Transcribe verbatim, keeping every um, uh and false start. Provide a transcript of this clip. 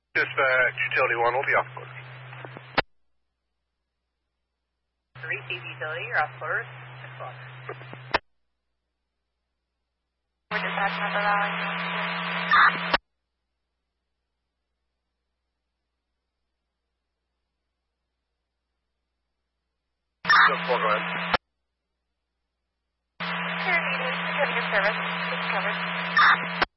Dispatch, Utility one will be off quarters. Receive Utility, you're off quarters. six o'clock. We're dispatching at the Valley. six four, go ahead. Here, needed. Certificate service. It's covered.